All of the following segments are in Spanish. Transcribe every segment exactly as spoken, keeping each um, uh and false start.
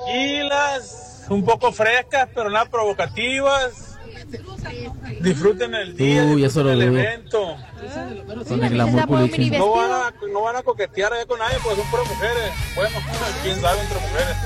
tranquilas, un poco frescas, pero nada provocativas. Disfruten el día, Uy, disfruten eso lo el digo. evento. Con el glamour culichi. No van a, no van a coquetear allá con nadie, porque son puras mujeres. Bueno, quién sabe entre mujeres.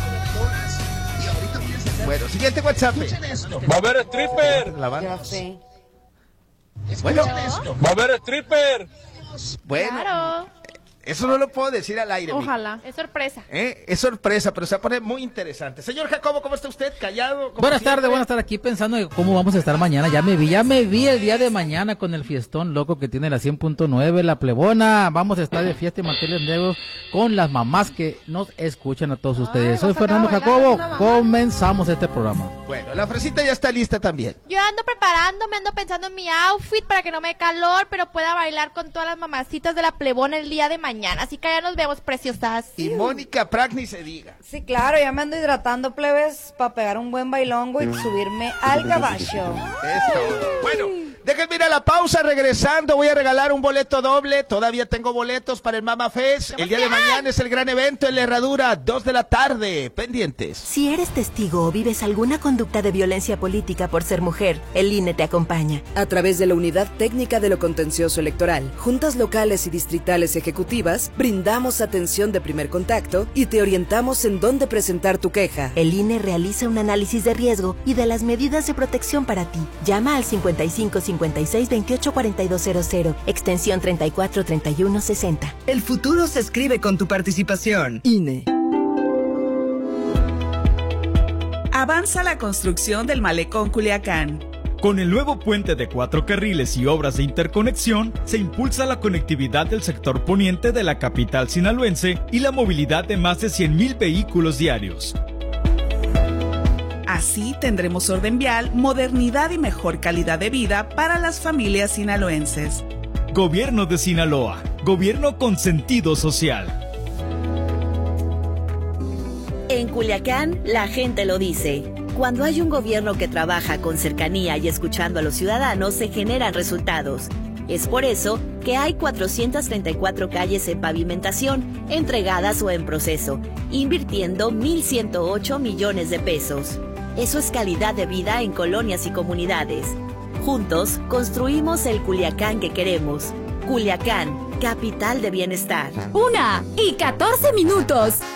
Bueno, siguiente WhatsApp. Va a haber stripper. La banda. Ya sé. Bueno, Va a haber stripper. bueno. Claro. Eso no lo puedo decir al aire. Ojalá. Es sorpresa. ¿Eh? Es sorpresa, pero se va a poner muy interesante. Señor Jacobo, ¿cómo está usted? ¿Callado? Buenas tardes, buenas tardes. Aquí pensando en cómo vamos a estar mañana. Ya me vi, ya me vi el día de mañana con el fiestón loco que tiene la cien punto nueve, la plebona. Vamos a estar de fiesta y manteles negros con las mamás que nos escuchan a todos ustedes. Soy Fernando Jacobo. Comenzamos este programa. Bueno, la fresita ya está lista también. Yo ando preparándome, ando pensando en mi outfit para que no me dé calor, pero pueda bailar con todas las mamacitas de la plebona el día de mañana. Así que ya nos vemos, preciosas. Y Mónica Prack ni se diga. Sí, claro, ya me ando hidratando, plebes, para pegar un buen bailongo y subirme al caballo. Eso. Bueno, déjenme ir a la pausa. Regresando, voy a regalar un boleto doble. Todavía tengo boletos para el Mama Fest. El día de mañana es el gran evento en la Herradura, dos de la tarde. Pendientes. Si eres testigo o vives alguna conducta de violencia política por ser mujer, el I N E te acompaña. A través de la Unidad Técnica de lo Contencioso Electoral, juntas locales y distritales ejecutivas, brindamos atención de primer contacto y te orientamos en dónde presentar tu queja. El I N E realiza un análisis de riesgo y de las medidas de protección para ti. Llama al cincuenta y cinco cincuenta y seis veintiocho cuarenta y dos cero cero, extensión treinta y cuatro treinta y uno sesenta. El futuro se escribe con tu participación. I N E. Avanza la construcción del Malecón Culiacán. Con el nuevo puente de cuatro carriles y obras de interconexión, se impulsa la conectividad del sector poniente de la capital sinaloense y la movilidad de más de cien mil vehículos diarios. Así tendremos orden vial, modernidad y mejor calidad de vida para las familias sinaloenses. Gobierno de Sinaloa, gobierno con sentido social. En Culiacán, la gente lo dice. Cuando hay un gobierno que trabaja con cercanía y escuchando a los ciudadanos, se generan resultados. Es por eso que hay cuatrocientas treinta y cuatro calles en pavimentación, entregadas o en proceso, invirtiendo mil ciento ocho millones de pesos. Eso es calidad de vida en colonias y comunidades. Juntos, construimos el Culiacán que queremos. Culiacán, capital de bienestar. Una y catorce minutos.